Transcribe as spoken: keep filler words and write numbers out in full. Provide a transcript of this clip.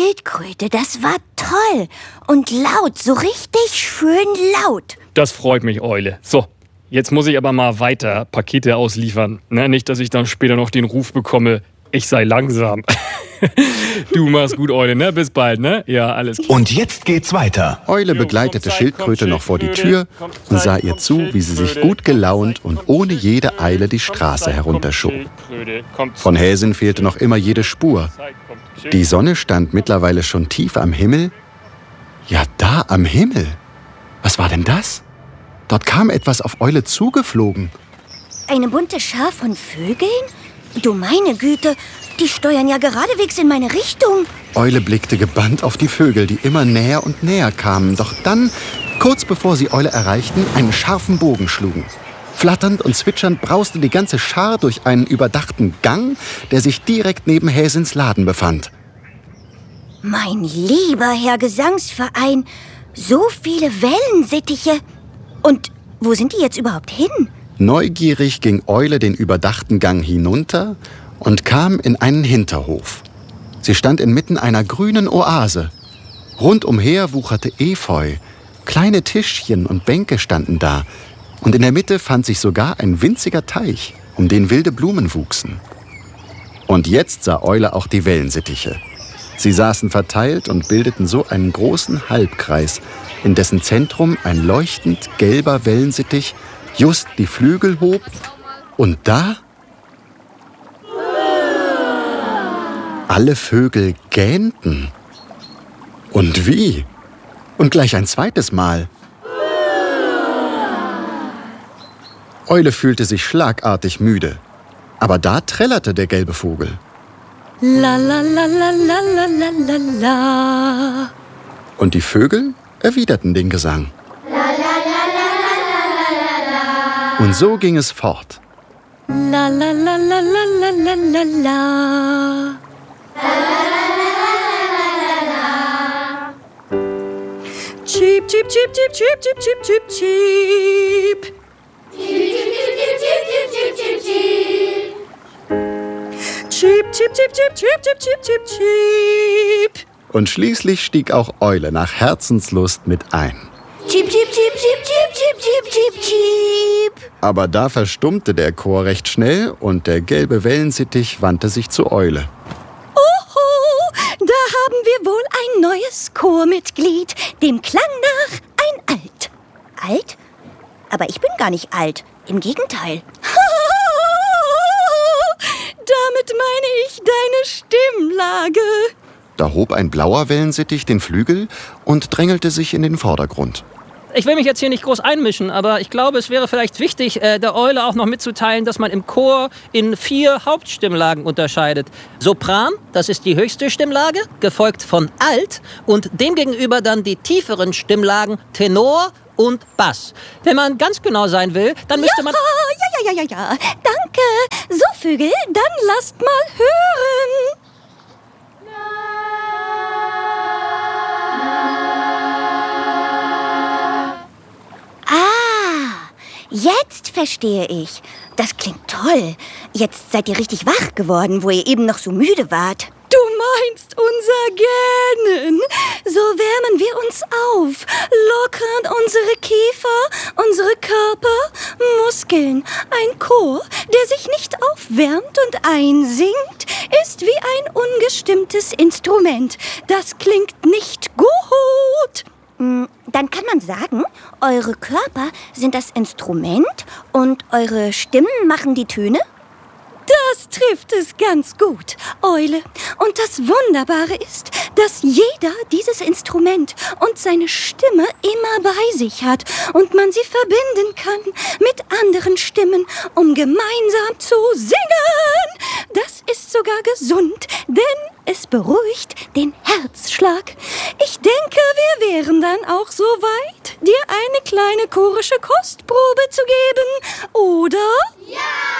Schildkröte, das war toll. Und laut, so richtig schön laut. Das freut mich, Eule. So, jetzt muss ich aber mal weiter Pakete ausliefern. Ne, nicht, dass ich dann später noch den Ruf bekomme, ich sei langsam. Du machst gut, Eule, ne? Bis bald, ne? Ja, alles klar. Und jetzt geht's weiter. Eule begleitete Schildkröte noch vor die Tür und sah ihr zu, wie sie sich gut gelaunt und ohne jede Eile die Straße herunterschob. Von Häsin fehlte noch immer jede Spur. Die Sonne stand mittlerweile schon tief am Himmel. Ja, da am Himmel. Was war denn das? Dort kam etwas auf Eule zugeflogen. Eine bunte Schar von Vögeln? Du meine Güte, die steuern ja geradewegs in meine Richtung. Eule blickte gebannt auf die Vögel, die immer näher und näher kamen. Doch dann, kurz bevor sie Eule erreichten, einen scharfen Bogen schlugen. Flatternd und zwitschernd brauste die ganze Schar durch einen überdachten Gang, der sich direkt neben Häsins Laden befand. Mein lieber Herr Gesangsverein, so viele Wellensittiche. Und wo sind die jetzt überhaupt hin? Neugierig ging Eule den überdachten Gang hinunter und kam in einen Hinterhof. Sie stand inmitten einer grünen Oase. Rundumher wucherte Efeu. Kleine Tischchen und Bänke standen da. Und in der Mitte fand sich sogar ein winziger Teich, um den wilde Blumen wuchsen. Und jetzt sah Eule auch die Wellensittiche. Sie saßen verteilt und bildeten so einen großen Halbkreis, in dessen Zentrum ein leuchtend gelber Wellensittich just die Flügel hob. Und da... Alle Vögel gähnten. Und wie? Und gleich ein zweites Mal. Eule fühlte sich schlagartig müde. Aber da trällerte der gelbe Vogel. La la la la la la la la la. Und die Vögel erwiderten den Gesang. La la la la la la la la. Und so ging es fort. La la la la la la la la la. Cheep, cheep, cheep, cheep, cheep, cheep, cheep, cheep, cheep. Cheep, cheep, cheep, cheep, cheep, cheep, cheep, cheep, cheep. Und schließlich stieg auch Eule nach Herzenslust mit ein. Cheep, cheep, cheep, cheep, cheep, cheep, cheep, cheep, cheep. Aber da verstummte der Chor recht schnell und der gelbe Wellensittich wandte sich zu Eule. Oho, da haben wir wohl ein neues Chormitglied. Dem Klang nach ein Alt. Alt? Aber ich bin gar nicht alt. Im Gegenteil. Damit meine ich deine Stimmlage. Da hob ein blauer Wellensittich den Flügel und drängelte sich in den Vordergrund. Ich will mich jetzt hier nicht groß einmischen, aber ich glaube, es wäre vielleicht wichtig, äh, der Eule auch noch mitzuteilen, dass man im Chor in vier Hauptstimmlagen unterscheidet. Sopran, das ist die höchste Stimmlage, gefolgt von Alt und demgegenüber dann die tieferen Stimmlagen Tenor und Bass. Wenn man ganz genau sein will, dann müsste ja, man... Ja, ja, ja, ja, ja. Danke. So, Vögel, dann lasst mal hören. Ah, jetzt verstehe ich. Das klingt toll. Jetzt seid ihr richtig wach geworden, wo ihr eben noch so müde wart. Du meinst unser Gähnen. So wärmen wir uns auf, lockern unsere Kiefer, unsere Körper, Muskeln. Ein Chor, der sich nicht aufwärmt und einsingt, ist wie ein ungestimmtes Instrument. Das klingt nicht gut. Dann kann man sagen, eure Körper sind das Instrument und eure Stimmen machen die Töne? Das trifft es ganz gut, Eule. Und das Wunderbare ist, dass jeder dieses Instrument und seine Stimme immer bei sich hat und man sie verbinden kann mit anderen Stimmen, um gemeinsam zu singen. Das ist sogar gesund, denn es beruhigt den Herzschlag. Ich denke, wir wären dann auch so weit, dir eine kleine chorische Kostprobe zu geben, oder? Ja!